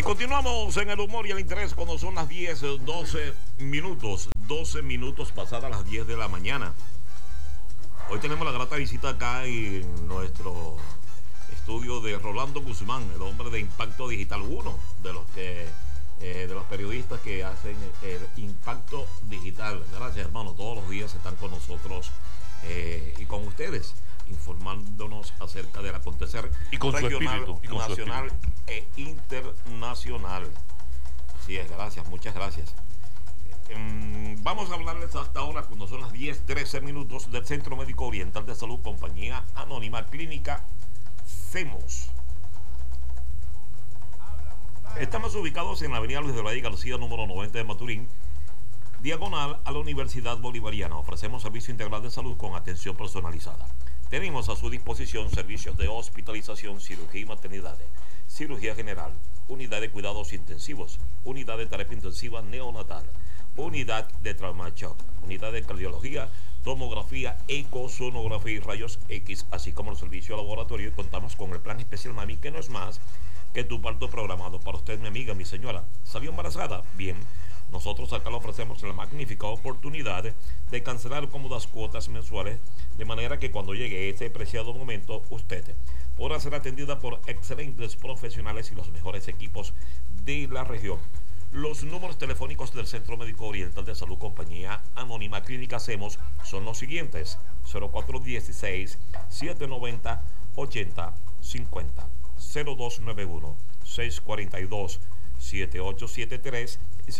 Continuamos en el humor y el interés cuando son las 10, 12 minutos. 12 minutos pasadas las 10 de la mañana. Hoy tenemos la grata visita acá en nuestro estudio de Rolando Guzmán, el hombre de Impacto Digital, uno de los de los periodistas que hacen el impacto digital. Gracias, hermano. Todos los días están con nosotros y con ustedes, informándonos acerca del acontecer y con regional, su espíritu, nacional e internacional. Así es, gracias, muchas gracias. Vamos a hablarles hasta ahora, cuando son las 10:13 minutos, del Centro Médico Oriental de Salud, compañía anónima Clínica CEMOS. Estamos ubicados en la avenida Luis de Valle García, número 90 de Maturín, diagonal a la Universidad Bolivariana. Ofrecemos servicio integral de salud con atención personalizada. Tenemos a su disposición servicios de hospitalización, cirugía y maternidad, cirugía general, unidad de cuidados intensivos, unidad de terapia intensiva neonatal, unidad de trauma shock, unidad de cardiología, tomografía, ecosonografía y rayos X, así como el servicio de laboratorio. Y contamos con el plan especial Mami, que no es más que tu parto programado. Para usted, mi amiga, mi señora, ¿salió embarazada? Bien, nosotros acá le ofrecemos la magnífica oportunidad de cancelar cómodas cuotas mensuales, de manera que cuando llegue ese preciado momento, usted podrá ser atendida por excelentes profesionales y los mejores equipos de la región. Los números telefónicos del Centro Médico Oriental de Salud, compañía anónima Clínica CEMOS, son los siguientes: 0416-790-8050, 0291-642-7873 y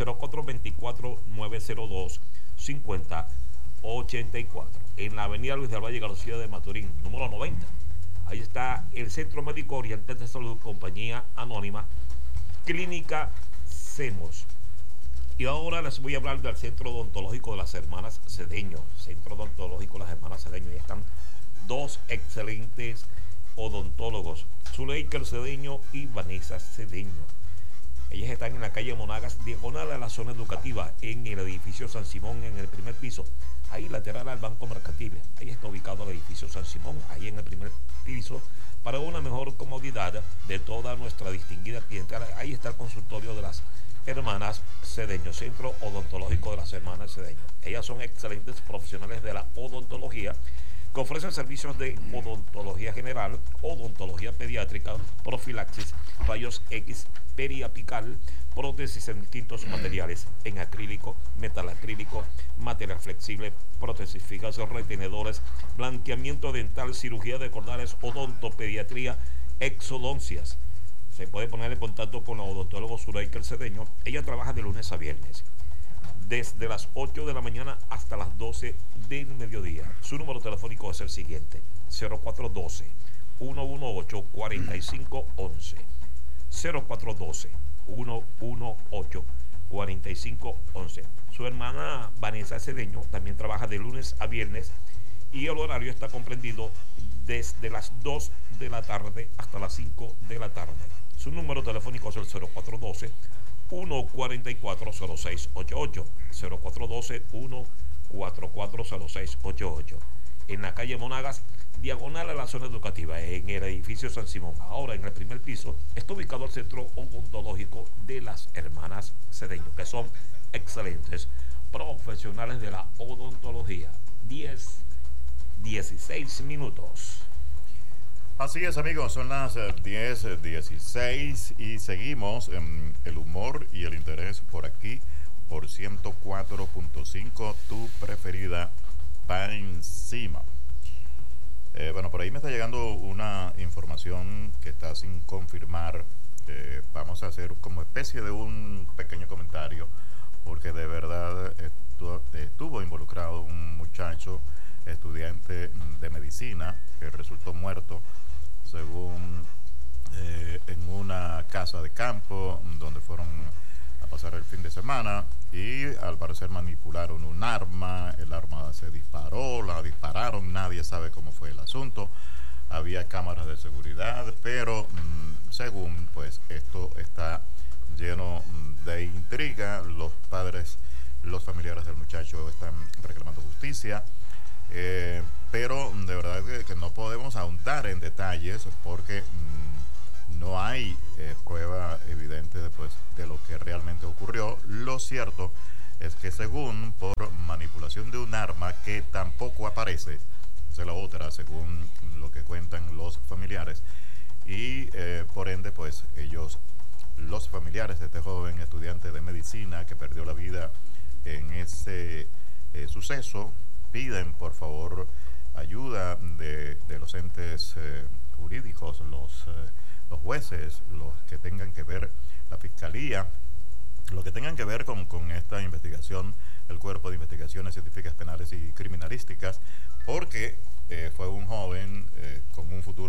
0424-902-5084. En la avenida Luis del Valle García de Maturín, número 90. Ahí está el Centro Médico Oriental de Salud, compañía anónima Clínica CEMOS. Y ahora les voy a hablar del Centro Odontológico de las Hermanas Cedeño. Centro Odontológico de las Hermanas Cedeño. Ahí están dos excelentes odontólogos, Zuleiker Cedeño y Vanessa Cedeño. Ellas están en la calle Monagas, diagonal a la zona educativa, en el edificio San Simón, en el primer piso, ahí lateral al Banco Mercantil. Ahí está ubicado el edificio San Simón, ahí en el primer piso, para una mejor comodidad de toda nuestra distinguida clientela. Ahí está el consultorio de las Hermanas Cedeño, Centro Odontológico de las Hermanas Cedeño. Ellas son excelentes profesionales de la odontología, que ofrecen servicios de odontología general, odontología pediátrica, profilaxis, rayos X, periapical, prótesis en distintos materiales, en acrílico, metalacrílico, material flexible, prótesis fijas, retenedores, blanqueamiento dental, cirugía de cordales, odontopediatría, exodoncias. Se puede poner en contacto con la odontólogo Zuleiker Cedeño. Ella trabaja de lunes a viernes, desde las 8 de la mañana hasta las 12 del mediodía. Su número telefónico es el siguiente: 0412-118-4511. 0412-118-4511. Su hermana Vanessa Cedeño también trabaja de lunes a viernes y el horario está comprendido desde las 2 de la tarde hasta las 5 de la tarde. Su número telefónico es el 0412-144-0688. 0412-144-0688. En la calle Monagas, diagonal a la zona educativa, en el edificio San Simón. Ahora, en el primer piso, está ubicado el Centro Odontológico de las Hermanas Cedeño, que son excelentes profesionales de la odontología. 10:16 minutos. Así es, amigos, son las 10:16 y seguimos en el humor y el interés por aquí, por 104.5, tu preferida va encima. Bueno, por ahí me está llegando una información que está sin confirmar. Vamos a hacer como especie de un pequeño comentario, porque de verdad estuvo involucrado un muchacho estudiante de medicina que resultó muerto, según en una casa de campo donde fueron a pasar el fin de semana, y al parecer manipularon un arma. El arma se disparó, la dispararon, nadie sabe cómo fue el asunto. Había cámaras de seguridad, pero según pues esto está lleno de intriga. Los padres, los familiares del muchacho están reclamando justicia. Pero de verdad que no podemos ahondar en detalles porque no hay prueba evidente después cierto es que según por manipulación de un arma que tampoco aparece, esa es la otra, según lo que cuentan los familiares, y por ende pues los familiares de este joven estudiante de medicina que perdió la vida en ese suceso, piden por favor ayuda de los entes jurídicos, los jueces, los que tengan que ver, la fiscalía, lo que tengan que ver con esta investigación, el Cuerpo de Investigaciones Científicas Penales y Criminalísticas, porque fue un joven con un futuro